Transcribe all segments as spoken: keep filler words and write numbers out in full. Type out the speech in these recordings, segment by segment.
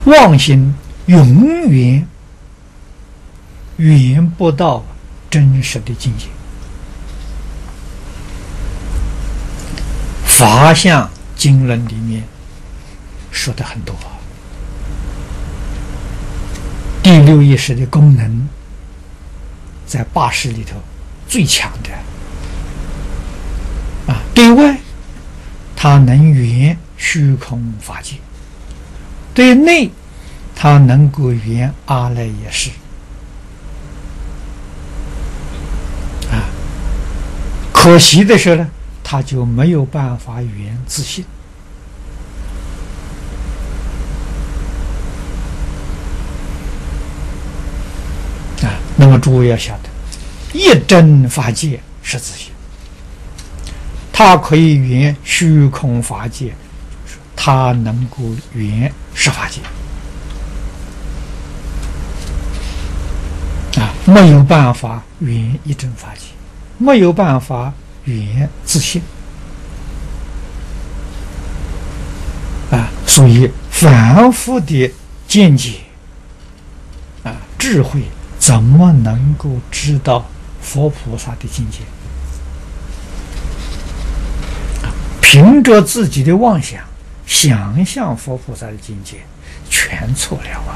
妄心永远圆不到真实的境界。法相经论里面说的很多，第六意识的功能在八识里头最强的啊，对外它能圆虚空法界，对内它能够圆阿赖耶识啊。可惜的是呢，它就没有办法圆自性啊。那么诸位要晓得，一真法界是自性，它可以圆虚空法界，它能够圆十法界啊，没有办法圆一真法界，没有办法圆自性啊。所以凡夫的见解啊，智慧怎么能够知道佛菩萨的境界？凭着自己的妄想想象佛菩萨的境界，全错了啊！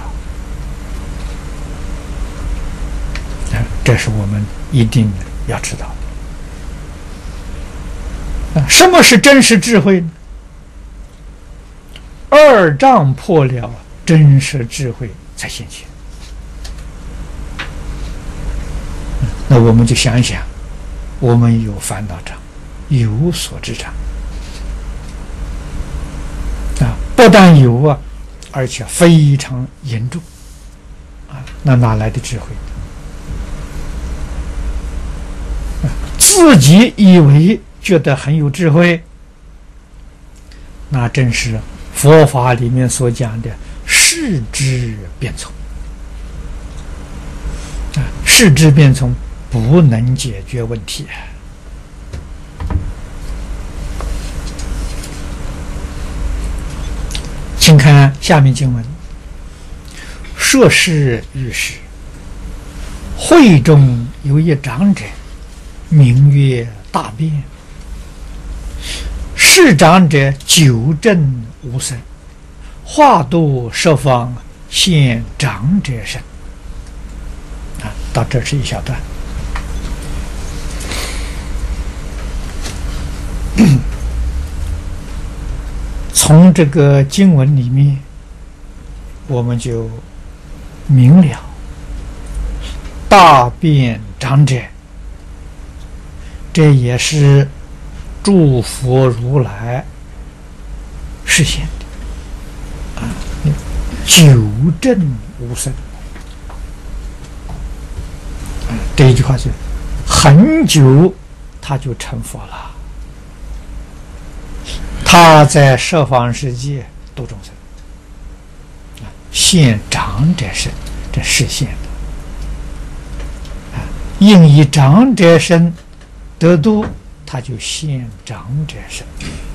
这是我们一定要知道的。什么是真实智慧呢？二障破了，真实智慧才现前。那我们就想一想，我们有烦恼障，有所知障啊，不但有啊，而且非常严重啊，那哪来的智慧？啊，自己以为觉得很有智慧，那正是佛法里面所讲的视之变聪啊，视之变聪不能解决问题。请看下面经文：说是遇事，会中有一长者，名曰大辩。是长者久证无生，化度十方，现长者身。啊，到这是一小段。从这个经文里面，我们就明了，大辩长者，这也是诸佛如来实现的啊，久证无生啊，这一句话是很久他就成佛了。他在十方世界度众生，现长者身，这实现的。应以长者身得度，他就现长者身。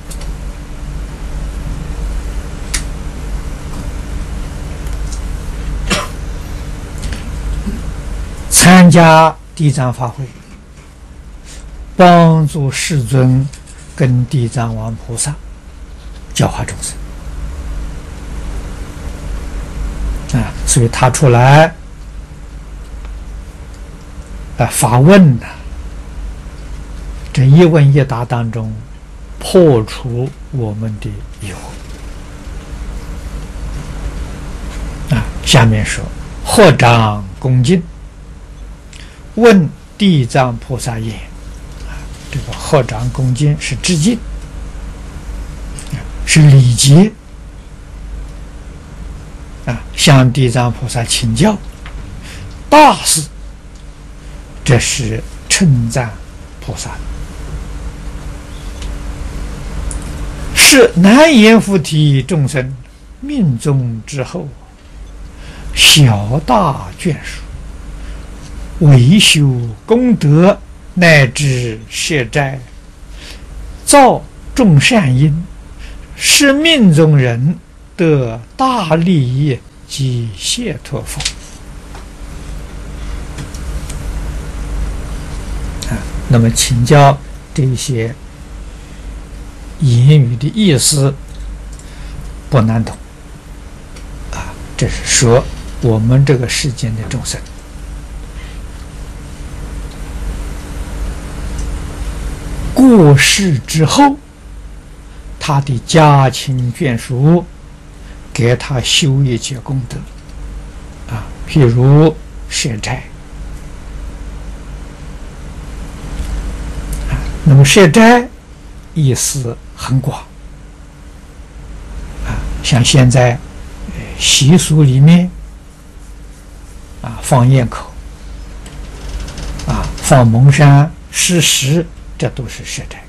参加地藏法会，帮助世尊跟地藏王菩萨教化众生啊，所以他出来啊发问呢、啊，这一问一答当中破除我们的疑惑啊。下面说：合掌恭敬，问地藏菩萨言。这个合掌恭敬是致敬，是礼节啊，向地藏菩萨请教大事，这是称赞菩萨，是难言菩提众生命中之后，小大眷属，为修功德，乃至摄斋，造众善因，是命中人得大利益及解脱否？啊，那么请教这些言语的意思不难懂啊，这是说我们这个世间的众生过世之后，他的家亲眷属给他修一切功德啊，譬如舍斋啊，那么舍斋意思很广啊，像现在习俗里面啊，放焰口啊，放蒙山施食，这都是舍斋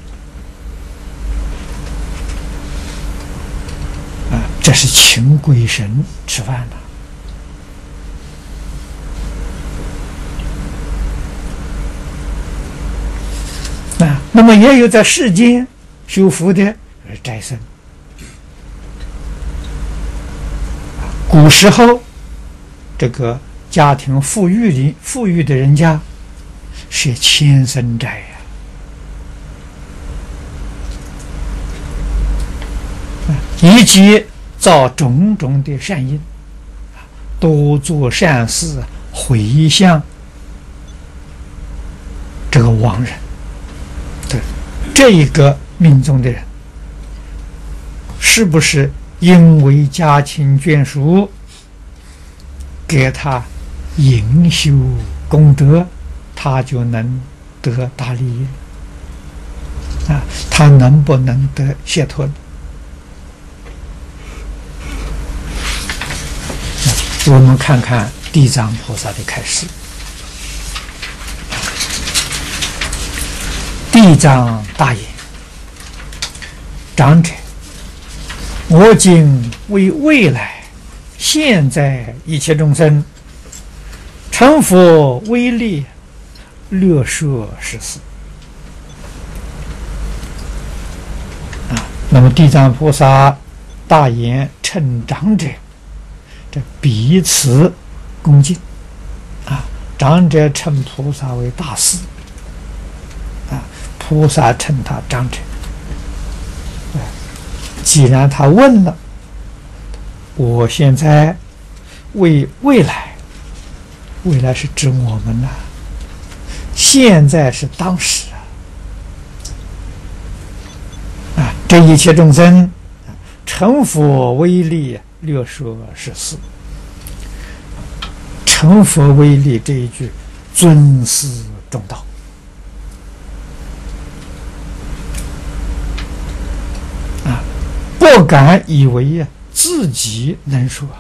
啊，这是请鬼神吃饭的啊。那么也有在世间修福的斋僧，古时候这个家庭富裕的富裕的人家是千僧斋呀、啊，以及造种种的善因，多做善事，回向这个亡人。对，这一个命中的人，是不是因为家亲眷属给他营修功德，他就能得大利益啊？他能不能得解脱呢？我们看看地藏菩萨的开示。地藏大言：长者，我今为未来现在一切众生成佛威力，略说十四啊。那么地藏菩萨大言称长者，这彼此恭敬啊。长者称菩萨为大师啊，菩萨称他长者。既然他问了，我现在为未来，未来是指我们呐、啊，现在是当时啊，啊，这一切众生成佛威力，略说十四。成佛威力这一句，尊师重道啊，不敢以为啊自己能说。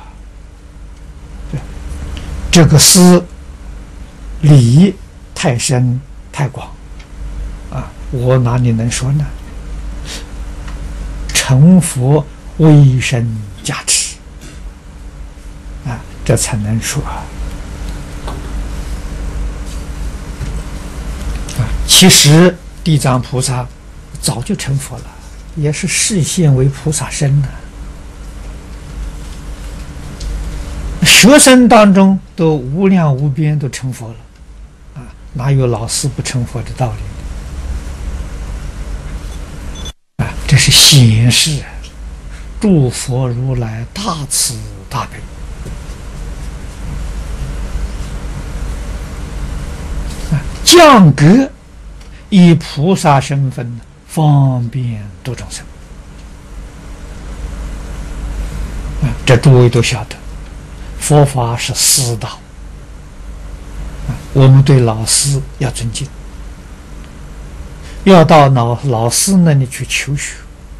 这个思理太深太广啊，我哪里能说呢？成佛威神加持啊，这才能说啊。其实地藏菩萨早就成佛了，也是示现为菩萨身的。学生当中都无量无边都成佛了啊，哪有老师不成佛的道理啊？这是显示诸佛如来大慈大悲啊，降格以菩萨身份方便度众生啊，这诸位都晓得。佛法是师道，我们对老师要尊敬，要到老老师那里去求学。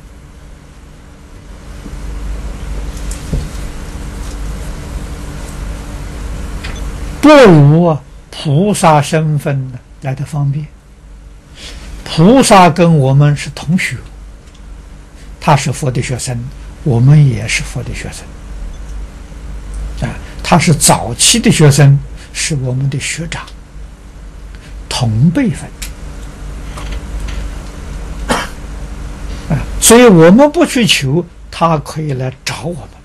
不如菩萨身份来的方便。菩萨跟我们是同学，他是佛的学生，我们也是佛的学生。啊，他是早期的学生，是我们的学长，同辈分啊，所以我们不去求， 他可以来找我们，